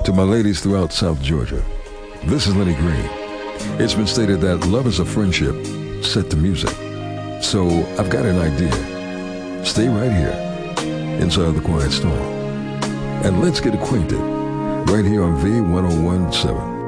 To my ladies throughout South Georgia, this is Lenny Green. It's been stated that love is a friendship set to music. So I've got an idea. Stay right here, inside the Quiet Storm, and let's get acquainted right here on V1017.